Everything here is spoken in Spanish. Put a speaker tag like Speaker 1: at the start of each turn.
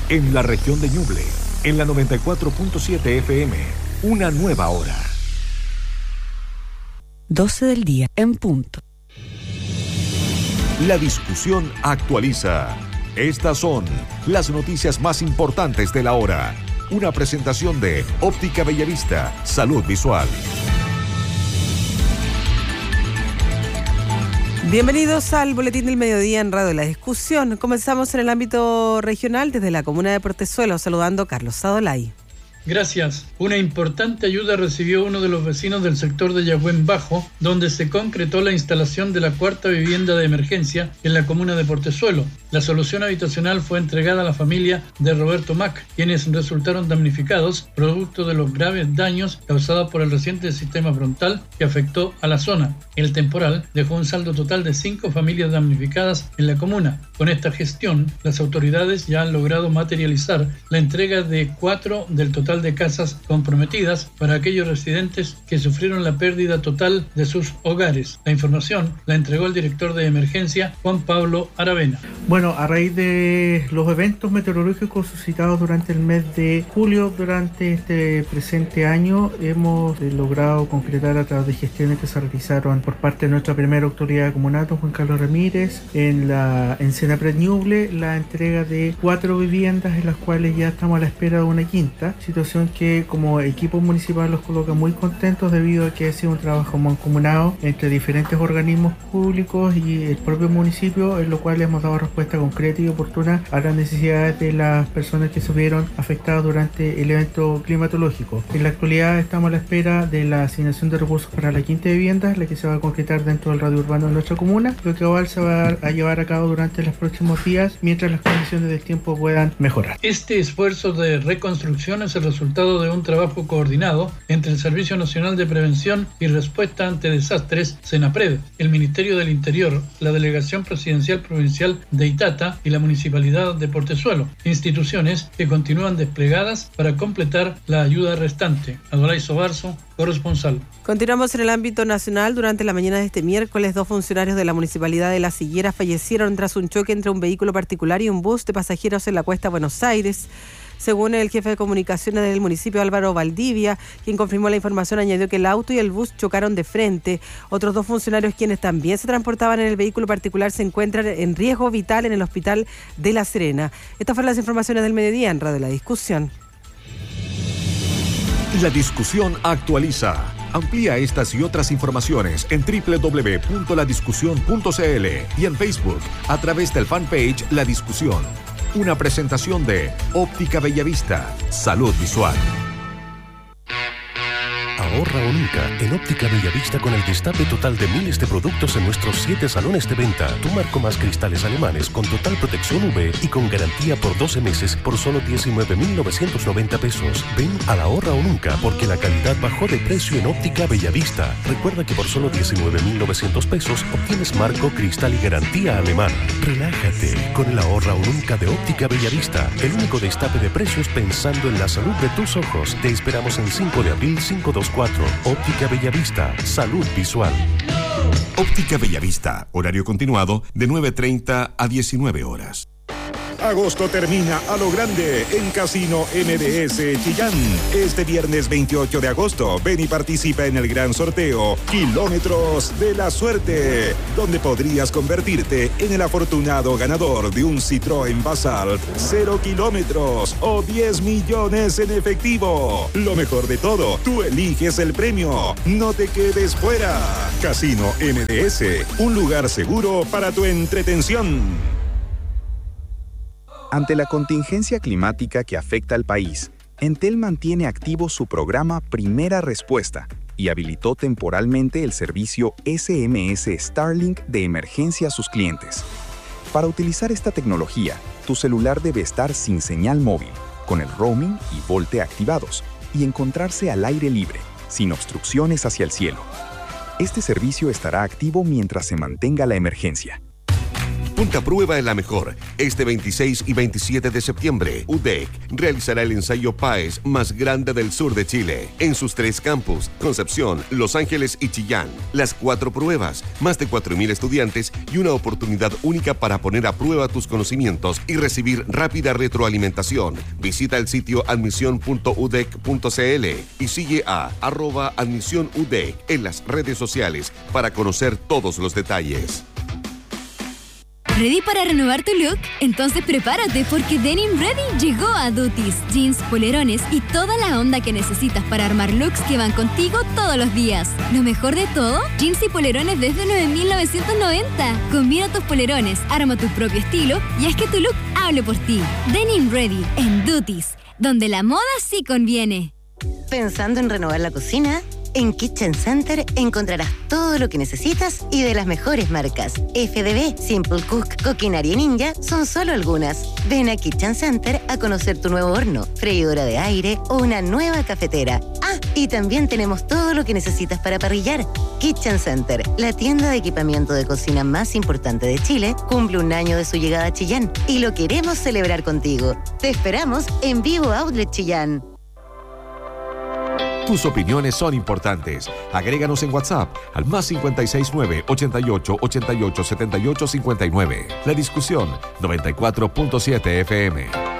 Speaker 1: en la región de Ñuble, en la 94.7 FM, una nueva hora.
Speaker 2: 12 del día, en punto.
Speaker 1: La discusión actualiza. Estas son las noticias más importantes de la hora. Una presentación de Óptica Bellavista, Salud Visual.
Speaker 3: Bienvenidos al Boletín del Mediodía en Radio La Discusión. Comenzamos en el ámbito regional desde la comuna de Portezuelo, saludando a Carlos Sadolay.
Speaker 4: Gracias. Una importante ayuda recibió uno de los vecinos del sector de Yagüén Bajo, donde se concretó la instalación de la cuarta vivienda de emergencia en la comuna de Portezuelo. La solución habitacional fue entregada a la familia de Roberto Mac, quienes resultaron damnificados producto de los graves daños causados por el reciente sistema frontal que afectó a la zona. El temporal dejó un saldo total de 5 familias damnificadas en la comuna. Con esta gestión, las autoridades ya han logrado materializar la entrega de 4 del total de casas comprometidas para aquellos residentes que sufrieron la pérdida total de sus hogares. La información la entregó el director de emergencia, Juan Pablo Aravena.
Speaker 5: Bueno, a raíz de los eventos meteorológicos suscitados durante el mes de julio, durante este presente año, hemos logrado concretar a través de gestiones que se realizaron por parte de nuestra primera autoridad comunal, Juan Carlos Ramírez, en Senapred Ñuble, la entrega de 4 viviendas, en las cuales ya estamos a la espera de una quinta, situación que como equipo municipal los coloca muy contentos debido a que ha sido un trabajo mancomunado entre diferentes organismos públicos y el propio municipio, en lo cual hemos dado respuesta concreta y oportuna a las necesidades de las personas que se vieron afectadas durante el evento climatológico. En la actualidad estamos a la espera de la asignación de recursos para la quinta vivienda, la que se va a concretar dentro del radio urbano de nuestra comuna, lo que igual se va a llevar a cabo durante los próximos días mientras las condiciones del tiempo puedan mejorar.
Speaker 4: Este esfuerzo de reconstrucción es el resultado de un trabajo coordinado entre el Servicio Nacional de Prevención y Respuesta ante Desastres, Senapred, el Ministerio del Interior, la Delegación Presidencial Provincial de Itata y la Municipalidad de Portezuelo, instituciones que continúan desplegadas para completar la ayuda restante. Adolay Sobarzo, corresponsal.
Speaker 3: Continuamos en el ámbito nacional. Durante la mañana de este miércoles, 2 funcionarios de la Municipalidad de Las Higueras fallecieron tras un choque entre un vehículo particular y un bus de pasajeros en la Cuesta Buenos Aires. Según el jefe de comunicaciones del municipio, Álvaro Valdivia, quien confirmó la información, añadió que el auto y el bus chocaron de frente. Otros 2 funcionarios, quienes también se transportaban en el vehículo particular, se encuentran en riesgo vital en el hospital de La Serena. Estas fueron las informaciones del mediodía en Radio La Discusión.
Speaker 1: La discusión actualiza. Amplía estas y otras informaciones en www.ladiscusión.cl y en Facebook a través del fanpage La Discusión. Una presentación de Óptica Bellavista, Salud Visual.
Speaker 6: Ahorra o nunca en Óptica Bellavista con el destape total de miles de productos en nuestros 7 salones de venta. Tu marco más cristales alemanes con total protección UV y con garantía por 12 meses por solo 19.990 pesos. Ven al Ahorra o nunca porque la calidad bajó de precio en Óptica Bellavista. Recuerda que por solo 19.900 pesos obtienes marco, cristal y garantía alemana. Relájate con el Ahorra o nunca de Óptica Bellavista. El único destape de precios pensando en la salud de tus ojos. Te esperamos en 5 de abril 524. Óptica Bellavista, Salud Visual.
Speaker 1: Óptica Bellavista, horario continuado de 9:30 a 19 horas.
Speaker 7: Agosto termina a lo grande en Casino MDS Chillán. Este viernes 28 de agosto, ven y participa en el gran sorteo Kilómetros de la Suerte, donde podrías convertirte en el afortunado ganador de un Citroën Basalt 0 kilómetros o 10 millones en efectivo. Lo mejor de todo, tú eliges el premio. No te quedes fuera. Casino MDS, un lugar seguro para tu entretención.
Speaker 8: Ante la contingencia climática que afecta al país, Entel mantiene activo su programa Primera Respuesta y habilitó temporalmente el servicio SMS Starlink de emergencia a sus clientes. Para utilizar esta tecnología, tu celular debe estar sin señal móvil, con el roaming y VoLTE activados, y encontrarse al aire libre, sin obstrucciones hacia el cielo. Este servicio estará activo mientras se mantenga la emergencia.
Speaker 1: Punta Prueba en la mejor. Este 26 y 27 de septiembre, UDEC realizará el ensayo PAES más grande del sur de Chile, en sus 3 campus, Concepción, Los Ángeles y Chillán. Las 4 pruebas, más de 4.000 estudiantes y una oportunidad única para poner a prueba tus conocimientos y recibir rápida retroalimentación. Visita el sitio admisión.udec.cl y sigue a @admisionudec en las redes sociales para conocer todos los detalles.
Speaker 9: ¿Ready para renovar tu look? Entonces prepárate porque Denim Ready llegó a Duties. Jeans, polerones y toda la onda que necesitas para armar looks que van contigo todos los días. Lo mejor de todo, jeans y polerones desde 9.990. Combina tus polerones, arma tu propio estilo y haz que tu look hable por ti. Denim Ready en Duties, donde la moda sí conviene.
Speaker 10: ¿Pensando en renovar la cocina? En Kitchen Center encontrarás todo lo que necesitas y de las mejores marcas. FDB, Simple Cook, Coquinaria Ninja son solo algunas. Ven a Kitchen Center a conocer tu nuevo horno, freidora de aire o una nueva cafetera. Ah, y también tenemos todo lo que necesitas para parrillar. Kitchen Center, la tienda de equipamiento de cocina más importante de Chile, cumple 1 año de su llegada a Chillán y lo queremos celebrar contigo. Te esperamos en Vivo Outlet Chillán.
Speaker 1: Tus opiniones son importantes. Agréganos en WhatsApp al +569 88 88 78 59. La discusión 94.7 FM.